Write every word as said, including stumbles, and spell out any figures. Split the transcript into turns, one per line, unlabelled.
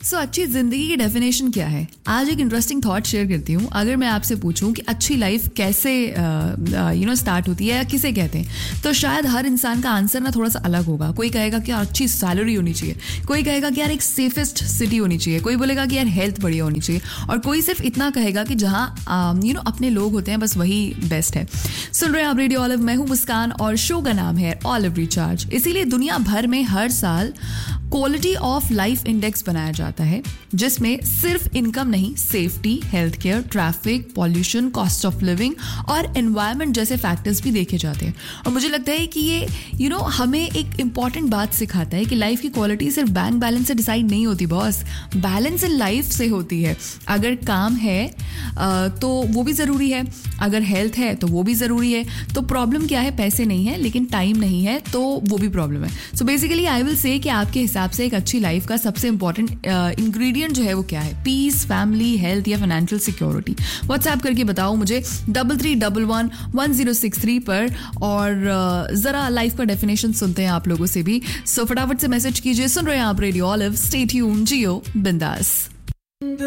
सो अच्छी जिंदगी की डेफिनेशन क्या है? आज एक इंटरेस्टिंग थॉट शेयर करती हूँ. अगर मैं आपसे पूछूं कि अच्छी लाइफ कैसे यू नो स्टार्ट होती है या किसे कहते हैं, तो शायद हर इंसान का आंसर ना थोड़ा सा अलग होगा. कोई कहेगा कि यार अच्छी सैलरी होनी चाहिए, कोई कहेगा कि यार एक सेफेस्ट सिटी होनी चाहिए, कोई बोलेगा कि यार हेल्थ बढ़िया होनी चाहिए, और कोई सिर्फ इतना कहेगा कि जहाँ यू नो अपने लोग होते हैं बस वही बेस्ट है. सुन रहे हैं आप रेडियो ऑलिव, मैं हूँ मुस्कान और शो का नाम है ऑलिव रिचार्ज. इसीलिए दुनिया भर में हर साल क्वालिटी ऑफ लाइफ इंडेक्स बनाया जाता है, जिसमें सिर्फ इनकम नहीं, safety, health care, traffic, pollution, cost of living और एनवायरनमेंट जैसे फैक्टर्स भी देखे जाते हैं. और मुझे लगता है कि ये यू नो हमें एक इंपॉर्टेंट बात सिखाता है कि लाइफ की क्वालिटी सिर्फ बैंक बैलेंस से डिसाइड नहीं होती बॉस. बैलेंस इन लाइफ से होती है. अगर काम है तो वो भी ज़रूरी है, अगर हेल्थ है तो वो भी ज़रूरी है. तो प्रॉब्लम क्या है? पैसे नहीं है लेकिन टाइम नहीं है, तो वो भी प्रॉब्लम है. So basically I will say कि आपके हिसाब से एक अच्छी लाइफ का सबसे इंपॉर्टेंट इंग्रेडिएंट जो है वो क्या है? पीस, फैमिली, हेल्थ या फाइनेंशियल सिक्योरिटी? व्हाट्सएप करके बताओ मुझे double three double one one zero six three पर. और uh, जरा लाइफ का डेफिनेशन सुनते हैं आप लोगों से भी. सो so, फटाफट से मैसेज कीजिए. सुन रहे हैं आप रेडियो ऑलिव. स्टे ट्यून्ड, जियो बिंदास.